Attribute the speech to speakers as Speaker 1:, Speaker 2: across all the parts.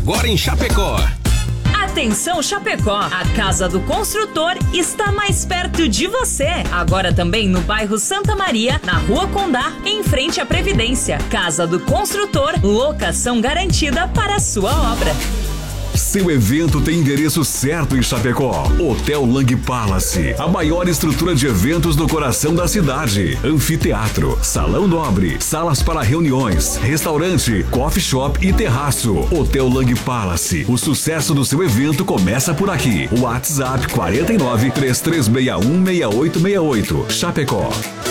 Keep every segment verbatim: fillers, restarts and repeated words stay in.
Speaker 1: agora em Chapecó.
Speaker 2: Atenção Chapecó, a Casa do Construtor está mais perto de você. Agora também no bairro Santa Maria, na Rua Condá, em frente à Previdência. Casa do Construtor, locação garantida para a sua obra.
Speaker 3: Seu evento tem endereço certo em Chapecó. Hotel Lang Palace, a maior estrutura de eventos no coração da cidade. Anfiteatro, salão nobre, salas para reuniões, restaurante, coffee shop e terraço. Hotel Lang Palace, o sucesso do seu evento começa por aqui. WhatsApp quatro nove, três três seis um, seis oito seis oito. Chapecó.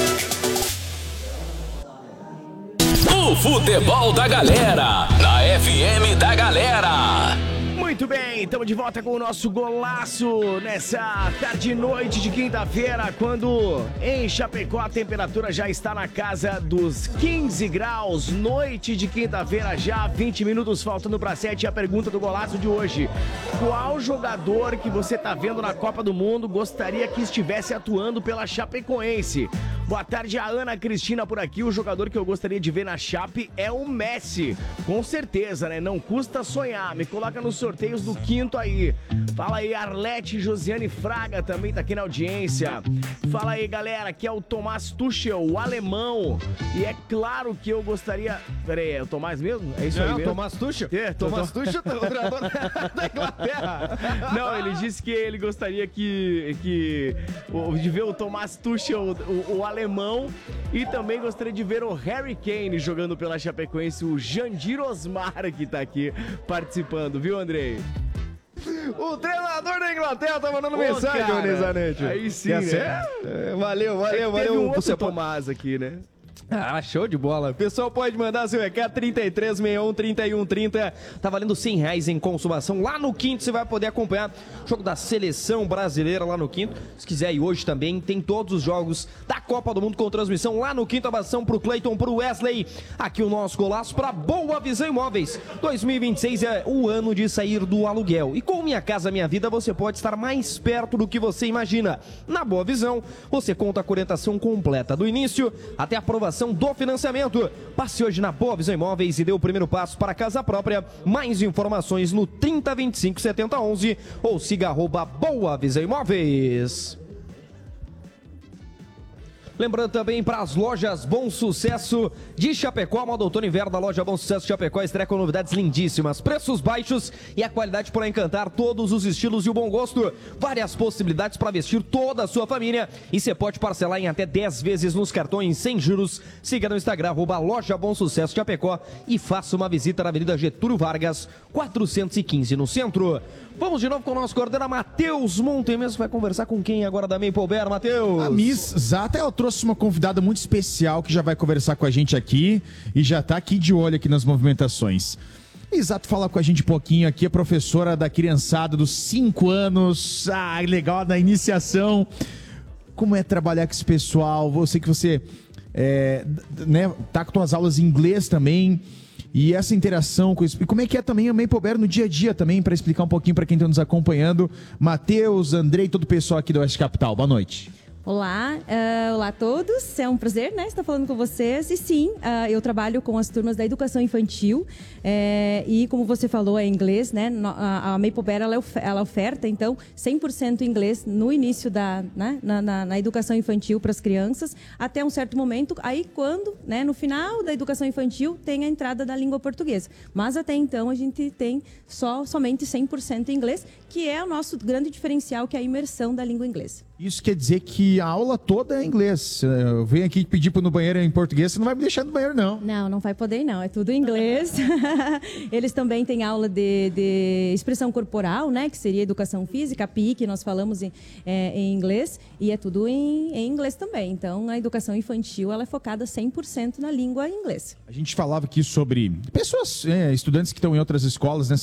Speaker 1: O futebol da galera, na F M da Galera.
Speaker 4: Muito bem, estamos de volta com o nosso golaço nessa tarde e noite de quinta-feira, quando em Chapecó a temperatura já está na casa dos quinze graus, noite de quinta-feira já, vinte minutos faltando para sete. A pergunta do golaço de hoje: qual jogador que você está vendo na Copa do Mundo gostaria que estivesse atuando pela Chapecoense? Boa tarde, a Ana Cristina por aqui. O jogador que eu gostaria de ver na Chape é o Messi. Com certeza, né? Não custa sonhar. Me coloca nos sorteios do quinto aí. Fala aí, Arlete Josiane Fraga também tá aqui na audiência. Fala aí, galera, aqui é o Tomás Tuchel, o alemão. E é claro que eu gostaria... Pera aí, é o Tomás mesmo? É isso aí mesmo?
Speaker 5: Tomás Tuchel?
Speaker 4: É,
Speaker 5: Tomás
Speaker 4: tô...
Speaker 5: Tuchel, o treinador da Inglaterra.
Speaker 4: Não, ele disse que ele gostaria que... que de ver o Tomás Tuchel, o, o alemão. E também gostaria de ver o Harry Kane jogando pela Chapecoense, o Jandir Osmar que tá aqui participando, viu, Andrei?
Speaker 5: O treinador da Inglaterra tá mandando
Speaker 4: Ô,
Speaker 5: mensagem,
Speaker 4: cara,
Speaker 5: Onesanete.
Speaker 4: aí sim,
Speaker 5: Quer
Speaker 4: né?
Speaker 5: ser? É, valeu, valeu,
Speaker 4: é
Speaker 5: valeu.
Speaker 4: Teve um outro
Speaker 5: Você
Speaker 4: Tomás aqui, né?
Speaker 5: Ah, show de bola. Pessoal, pode mandar seu recado trinta e três, sessenta e um, trinta e um, trinta. Tá valendo cem reais em consumação. Lá no quinto você vai poder acompanhar o jogo da seleção brasileira lá no quinto. Se quiser ir hoje também, tem todos os jogos da Copa do Mundo com transmissão lá no quinto. Abração pro Cleiton, pro Wesley. Aqui o nosso golaço pra Boa Visão Imóveis. dois mil e vinte e seis é o ano de sair do aluguel. E com Minha Casa Minha Vida você pode estar mais perto do que você imagina. Na Boa Visão, você conta com a orientação completa do início até a aprovação do financiamento. Passe hoje na Boa Visão Imóveis e dê o primeiro passo para a casa própria. Mais informações no trinta, vinte e cinco, setenta, onze ou siga arroba Boa Visão Imóveis. Lembrando também para as lojas Bom Sucesso de Chapecó, moda outono e inverno da loja Bom Sucesso de Chapecó estreia com novidades lindíssimas, preços baixos e a qualidade para encantar todos os estilos e o bom gosto. Várias possibilidades para vestir toda a sua família e você pode parcelar em até dez vezes nos cartões sem juros. Siga no Instagram, arroba loja Bom Sucesso de Chapecó e faça uma visita na Avenida Getúlio Vargas, quatrocentos e quinze no centro. Vamos de novo com o nosso coordenador Matheus Montemes, vai conversar com quem agora da Maple Bear, Matheus?
Speaker 6: A Miss Zata, ela trouxe uma convidada muito especial que já vai conversar com a gente aqui e já tá aqui de olho aqui nas movimentações. Exato, fala com a gente um pouquinho aqui, a professora da criançada dos cinco anos, ah, legal, da iniciação. Como é trabalhar com esse pessoal? Você que você é, né, tá com suas aulas em inglês também. E essa interação com isso. E como é que é também a Maple Bear no dia a dia também, para explicar um pouquinho para quem está nos acompanhando. Matheus, Andrei, todo o pessoal aqui do Oeste Capital. Boa noite.
Speaker 7: Olá, uh, olá a todos, é um prazer, né, estar falando com vocês. E sim, uh, eu trabalho com as turmas da educação infantil é, e como você falou, é inglês, né, a, a Maple Bear, ela, ela oferta, então, cem por cento inglês no início da, né, na, na, na educação infantil para as crianças, até um certo momento, aí quando, né, no final da educação infantil, tem a entrada da língua portuguesa. Mas até então a gente tem só, somente cem por cento inglês, que é o nosso grande diferencial, que é a imersão da língua inglesa.
Speaker 6: Isso quer dizer que a aula toda é inglês. Eu venho aqui pedir para ir no banheiro em português, você não vai me deixar no banheiro, não.
Speaker 7: Não, não vai poder, não. É tudo em inglês. Eles também têm aula de, de expressão corporal, né? Que seria educação física, a P I, que nós falamos em, é, em inglês. E é tudo em, em inglês também. Então, a educação infantil, ela é focada cem por cento na língua inglesa.
Speaker 6: A gente falava aqui sobre pessoas, é, estudantes que estão em outras escolas, né?